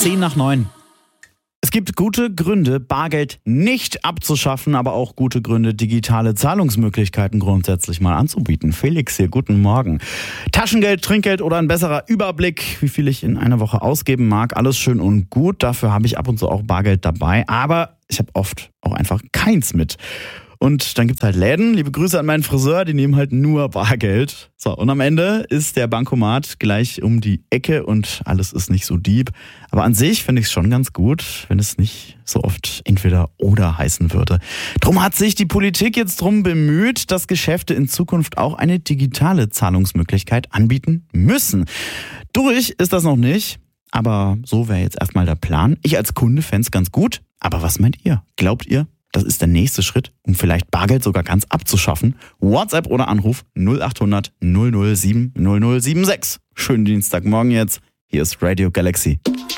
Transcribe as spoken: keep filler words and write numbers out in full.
zehn nach neun. Es gibt gute Gründe, Bargeld nicht abzuschaffen, aber auch gute Gründe, digitale Zahlungsmöglichkeiten grundsätzlich mal anzubieten. Felix hier, guten Morgen. Taschengeld, Trinkgeld oder ein besserer Überblick, wie viel ich in einer Woche ausgeben mag, alles schön und gut. Dafür habe ich ab und zu auch Bargeld dabei, aber ich habe oft auch einfach keins mit. Und dann gibt's halt Läden, liebe Grüße an meinen Friseur, die nehmen halt nur Bargeld. So, und am Ende ist der Bankomat gleich um die Ecke und alles ist nicht so deep. Aber an sich finde ich es schon ganz gut, wenn es nicht so oft entweder oder heißen würde. Drum hat sich die Politik jetzt drum bemüht, dass Geschäfte in Zukunft auch eine digitale Zahlungsmöglichkeit anbieten müssen. Durch ist das noch nicht, aber so wäre jetzt erstmal der Plan. Ich als Kunde fände es ganz gut, aber was meint ihr? Glaubt ihr, das ist der nächste Schritt, um vielleicht Bargeld sogar ganz abzuschaffen? WhatsApp oder Anruf null acht hundert null null sieben null null sieben sechs. Schönen Dienstagmorgen jetzt. Hier ist Radio Galaxy.